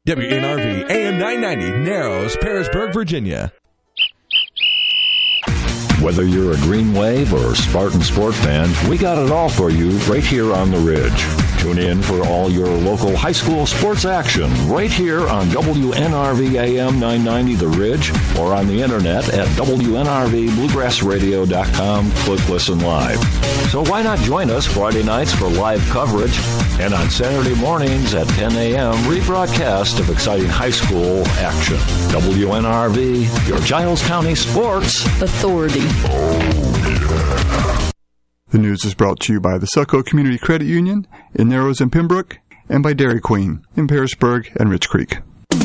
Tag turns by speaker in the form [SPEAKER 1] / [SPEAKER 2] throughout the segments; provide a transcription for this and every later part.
[SPEAKER 1] WNRV AM 990, Narrows, Parisburg, Virginia.
[SPEAKER 2] Whether you're a Green Wave or Spartan Sport fan, we got it all for you right here on the Ridge. Tune in for all your local high school sports action right here on WNRV AM 990 The Ridge or on the internet at WNRVBluegrassRadio.com. Click Listen Live. So why not join us Friday nights for live coverage and on Saturday mornings at 10 a.m. rebroadcast of exciting high school action. WNRV, your Giles County Sports Authority.
[SPEAKER 3] The news is brought to you by the Selco Community Credit Union in Narrows and Pembroke and by Dairy Queen in Parisburg and Rich Creek.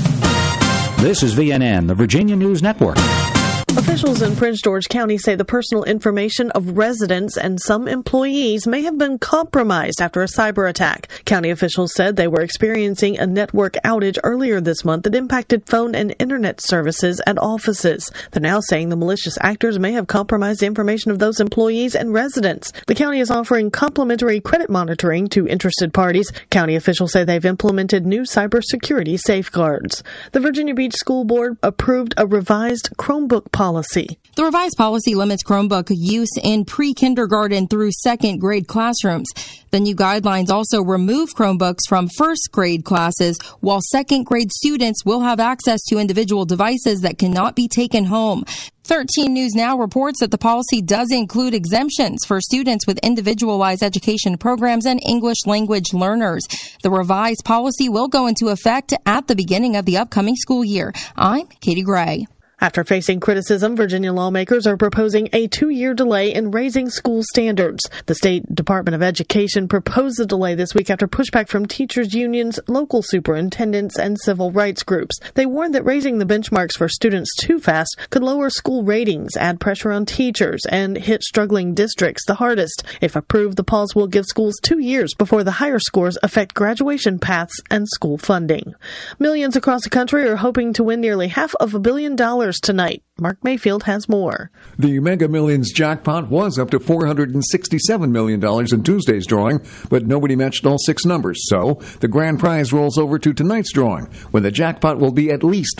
[SPEAKER 4] This is VNN, the Virginia News Network.
[SPEAKER 5] Officials in Prince George County say the personal information of residents and some employees may have been compromised after a cyber attack. County officials said they were experiencing a network outage earlier this month that impacted phone and internet services at offices. They're now saying the malicious actors may have compromised the information of those employees and residents. The county is offering complimentary credit monitoring to interested parties. County officials say they've implemented new cybersecurity safeguards. The Virginia Beach School Board approved a revised Chromebook policy.
[SPEAKER 6] The revised policy limits Chromebook use in pre-kindergarten through second grade classrooms. The new guidelines also remove Chromebooks from first grade classes, while second grade students will have access to individual devices that cannot be taken home. 13 News Now reports that the policy does include exemptions for students with individualized education programs and English language learners. The revised policy will go into effect at the beginning of the upcoming school year. I'm Katie Gray.
[SPEAKER 5] After facing criticism, Virginia lawmakers are proposing a 2-year delay in raising school standards. The State Department of Education proposed the delay this week after pushback from teachers' unions, local superintendents, and civil rights groups. They warned that raising the benchmarks for students too fast could lower school ratings, add pressure on teachers, and hit struggling districts the hardest. If approved, the pause will give schools 2 years before the higher scores affect graduation paths and school funding. Millions across the country are hoping to win nearly $500 million tonight. Mark Mayfield has more.
[SPEAKER 7] The Mega Millions jackpot was up to $467 million in Tuesday's drawing, but nobody matched all 6 numbers. So the grand prize rolls over to tonight's drawing, when the jackpot will be at least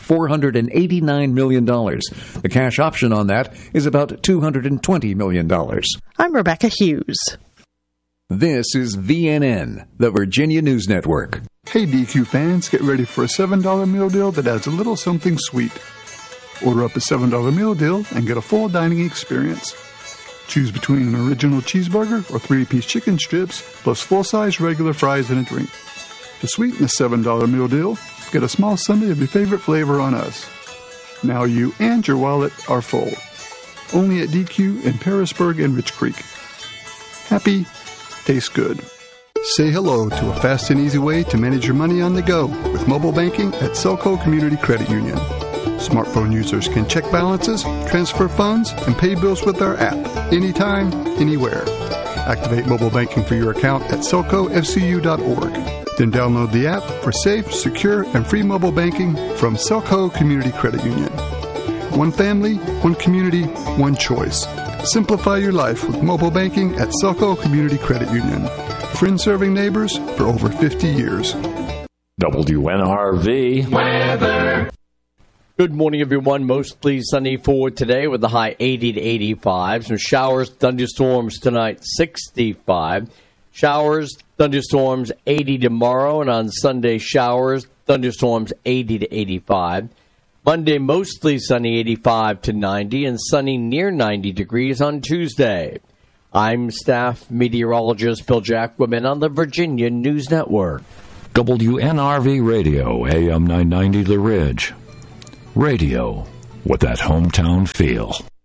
[SPEAKER 7] $489 million. The cash option on that is about $220 million.
[SPEAKER 5] I'm Rebecca Hughes.
[SPEAKER 7] This is VNN, the Virginia News Network.
[SPEAKER 3] Hey DQ fans, get ready for a $7 meal deal that adds a little something sweet. Order up a $7 meal deal and get a full dining experience. Choose between an original cheeseburger or 3-piece chicken strips, plus full-size regular fries and a drink. To sweeten the $7 meal deal, get a small sundae of your favorite flavor on us. Now you and your wallet are full. Only at DQ in Parisburg and Rich Creek. Happy, tastes good. Say hello to a fast and easy way to manage your money on the go with mobile banking at Selco Community Credit Union. Smartphone users can check balances, transfer funds, and pay bills with our app anytime, anywhere. Activate mobile banking for your account at selcofcu.org. Then download the app for safe, secure, and free mobile banking from Selco Community Credit Union. One family, one community, one choice. Simplify your life with mobile banking at Selco Community Credit Union. Friends serving neighbors for over 50 years.
[SPEAKER 2] WNRV weather.
[SPEAKER 8] Good morning, everyone. Mostly sunny for today with the high 80 to 85. Some showers, thunderstorms tonight, 65. Showers, thunderstorms, 80 tomorrow. And on Sunday, showers, thunderstorms, 80 to 85. Monday, mostly sunny, 85 to 90. And sunny near 90 degrees on Tuesday. I'm staff meteorologist Bill Jackwoman on the Virginia News Network.
[SPEAKER 2] WNRV Radio, AM 990 The Ridge. Radio with that hometown feel.